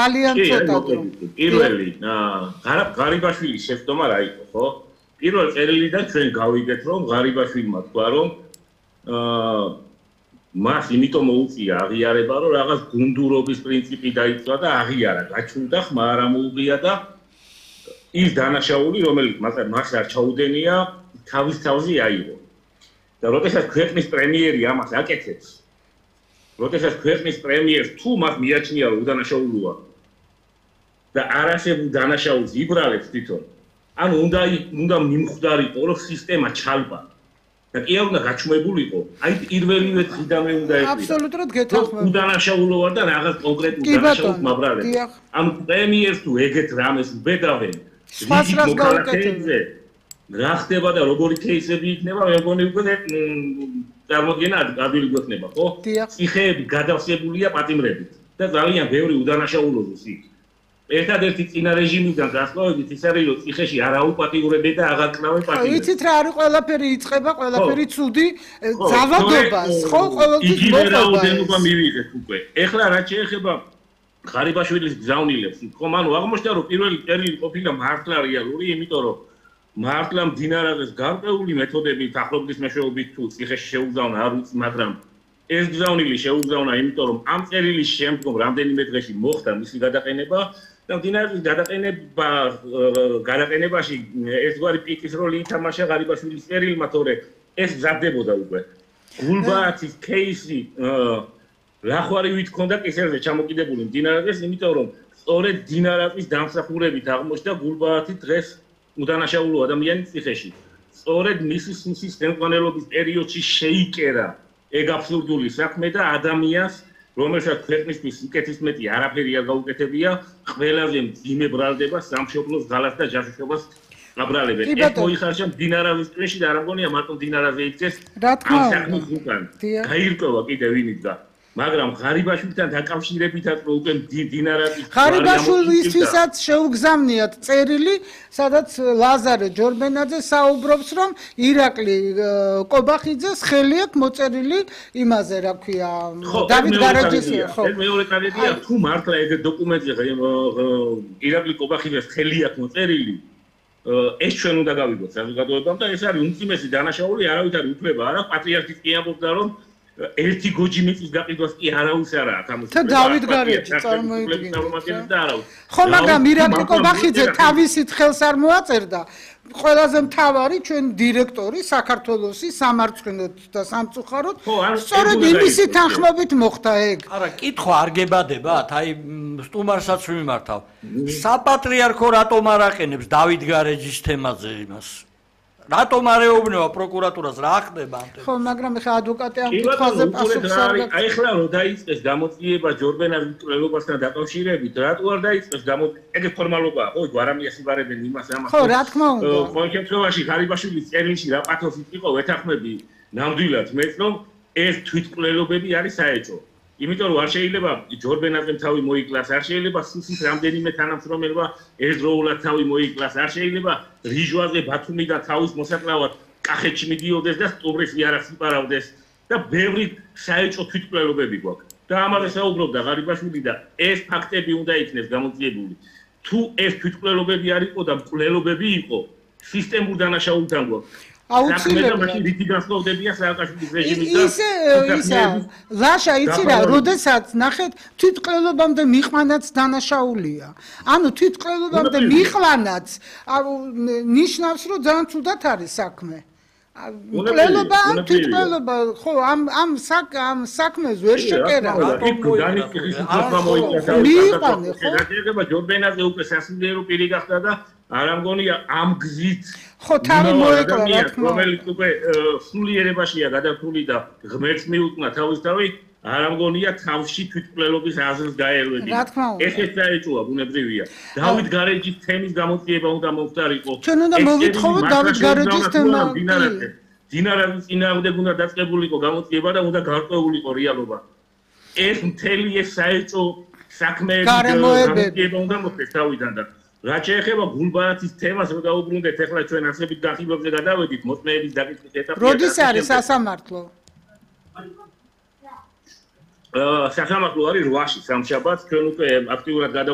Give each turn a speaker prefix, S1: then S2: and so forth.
S1: ძალიან ცოტა.
S2: პირველი ღარიბაშვილის შეცდომა რა იყო, ხო? პირველ წერილიდან ჩვენ გავიგეთ, რომ ღარიბაშვილმა თქვა, რომ მას იმიტომ მოუწია აღიარება, რომ რაღაც გუნდურობის პრინციპი დაიცვა და აღიარა, გაჩნდა ხმა არ ამოუღია და ის დანაშაული, რომელიც მას არ ჩაუდენია, თავის თავზე აიღო. და როდესაც ქვეყნის პრემიერი ამას აკეთებს, როდესაც ქვეყნის პრემიერს თუ მას მიაჩნია, რომ უდანაშაულოა და არ არსებულ დანაშაულს იბრალებს თვითონ, ანუ უნდა მიმხვდარიყო, რომ სისტემა ჩალბა. და კი არ უნდა გაჩვმებულიყო, აი პირველივე დღიდანვე უნდა ეკვირა.
S1: აბსოლუტურად გეთანხმები.
S2: უდანაშაულო ვარ და რაღაც კონკრეტულ დანაშაულს მაბრალებს. ანუ პრემიერს თუ ეგეთ რამეს უბედავენ,
S1: სხვას რას გაუკეთებენ?
S2: რა ხდება და როგორი кейსები იქნება, მე მგონი უკვე წარმოდგენა ადვილი გვექნება, ხო? ციხეები გადავსებულია პატიმრებით და ძალიან ბევრი უდანაშაულობებს იქ. ერთადერთი წინა რეჟიმიდან გასწავლებით ის არის, რომ ციხეში არ აუპატიურებენ და აღარ კრავენ პატიმრებს.
S1: იცით რა არის ყველაფერი იწყება, ყველაფერი ცუდი ძალადობას, ხო, ყოველთვის მოყვება.
S2: რაოდენობა მივიღეთ უკვე. ეხლა რაც შეეხება ღარიბაშვილის გზავნილებს, ხომ ანუ აღმოჩნდა, რომ პირველი წერილი ყოფილა მართლა რეალური, იმიტომ რომ მართლა მდინარაძეს გარკვეული მეთოდებით ახლობლის მეშვეობით თუ ციხეში შეუგზავნა არ ვიცი, მაგრამ ეს გზავნილი შეუგზავნა, იმიტომ რომ ამ წერილის შემდგომ რამდენიმე დღეში მოხდა მისი გადაყენება და მდინარაძის გადაყენებაში ერთგვარი პიკის როლი ითამაშა ღარიბაშვილის წერილმა, თორე ეს მზადდებოდა უკვე. გულბაათის кейსი რახვარივით ჰქონდა კისერზე ჩამოკიდებული მდინარაძეს, იმიტომ რომ სწორედ მდინარაძის დამსახურებით აღმოჩნდა გულბაათი დღეს უდანაშაულო ადამიანი ციხეში. სწორედ მისი ხელმძღვანელობის პერიოდში შეიკერა ეგ აბსურდული საქმე და ადამიანს, რომელსაც ქვეყნისთვის სიკეთისმეტი არაფერი არ გაუკეთებია, ყველაზე მძიმე ბრალდება სამშობლოს ღალატს და ჯაშუშობას აბრალებენ. ეს მოიხარშა მდინარაძის წრეში და არ მგონია მარტო მდინარაძე იქცეს ამ საქმის უკან. გაირკვევა კიდე ვინ იდგა. მაგრამ ღარიბაშვილთან დაკავშირებითაც უკვე მდინარაძის
S1: ღარიბაშვილისთვისაც შეუგზავნიათ წერილი, სადაც ლაზარე ჯორბენაძე საუბრობს, რომ ირაკლი კობახიძეს ხელი აქვს მოწერილი იმაზე, რა ქვია, დავით გარეჯის,
S2: ხო. ეს მეორე კადეტია, თუ მართლა ეგ დოკუმენტზე ირაკლი კობახიძეს ხელი აქვს მოწერილი, ეს ჩვენ უნდა გავიგოთ საზოგადოებამ და ეს არის უმძიმესი დანაშაული, არავით არ უფლება არა, პატრიარქიც კი ამბობდა, რომ ერთი გოჯი მიწის გაყიდვას კი არავის არ აქვს ამას.
S1: და დავით გარეჯი
S2: წარმოიდგინეთ.
S1: ხო, მაგრამ ირაკლი კობახიძე თავისით ხელს არ მოაწერდა. ყველაზე მთავარი ჩვენ დირექტორი საქართველოსი სამარცხვინოთ და სამწუხაროდ სწორედ იმისი თანხმობით მოხდა ეგ.
S3: არა, კითხვა არ გებადებათ, აი სტუმარსაც ვიმართავ. საპატრიარქო რატომ არ აყენებს დავით გარეჯის თემაზე იმას? რატომ არ ეუბნება პროკურატურას რა ხდება ამ თემაზე?
S1: ხო, მაგრამ ეხლა ადვოკატი ამ კითხვაზე პასუხს არ გაქვს.
S2: აი ეხლა რო დაიწყეს გამოძიება ჯორბენაძის მკვლელობასთან დაკავშირებით, რატო არ დაიწყეს ეგ ფორმალობაა, ხო, გვარამია სიბარებენ იმას ამას.
S1: ხო, რა თქმა უნდა.
S2: ყოველ შემთხვევაში ღარიბაშვილის წერილში რა პათოსით იყო, ვეთანხმები ნამდვილად მეც, რომ ეს თვითმკვლელობები არის საეჭვო. იმიტომ რომ არ შეიძლება ჯორბენაძემ თავი მოიკლას, არ შეიძლება სუსის რამდენიმე თანამშრომელმა ერთდროულად თავი მოიკლას, არ შეიძლება რიჟვაზე ბათუმიდან თავის მოსაკლავად კახეთში მიდიოდეს და სტუმრის იარაღს იპარავდეს და ბევრი საეჭვო თვითმკვლელობები გვაქვს. და ამაზე საუბრობდა ღარიბაშვილი და ეს ფაქტები უნდა იქნეს გამოძიებული. თუ ეს თვითმკვლელობები არ იყო და მკვლელობები იყო, სისტემურ დანაშაულთან გვაქვს.
S1: აუცილებლად
S2: რითი განსხვავდებია სააკაშვილის რეჟიმის და
S1: ისა ლაშა იცი რა, როდესაც ნახეთ თვითმკვლელობამდე მიყვანაც დანაშაულია. ანუ თვითმკვლელობამდე მიყვანაც ნიშნავს, რომ ძალიან ცუდად არის საქმე. მკვლელობა ან თვითმკვლელობა, ხო, ამ საქმეს ვერ შეკერა.
S2: მიყვანე, ხო? შეიძლება ჯორბენაძე უკვე სასულიერო პირი გახდა და არ ამგონია ამ გზით
S1: ხო თავი მოეკლა რა თქმა უნდა
S2: რომელიც უკვე სულიერებაშია გადართული და ღმერთს მიუტნა თავის თავი არ ამგონია თავში თვითმკვლელობის აზრს გაერვებინა
S1: რა თქმა უნდა
S2: ეს საეჭვოა ბუნებრივია დავით გარეჯის თემის გამოძიება უნდა მოხდარიყო
S1: ჩვენ უნდა მოვითხოვოთ დავით გარეჯის თემა
S2: დინარაძის წინააღმდეგ უნდა დაწყებულიყო გამოძიება და უნდა გარკვეულიყო რეალობა ეს მთელი ეს საეჭვო საქმეები გამოძიება უნდა მოხდეს თავიდან და რაც შეეხება გულბაათის თემას რო დაუბრუნდეთ ახლა ჩვენ ასებით განხილვებზე გადავედით მოწმეების დაკითხვის ეტაპზე
S1: როდის არის სასამართლო
S2: სასამართლო არის 8-ში სამშაბათს ჩვენ უკვე აქტიურად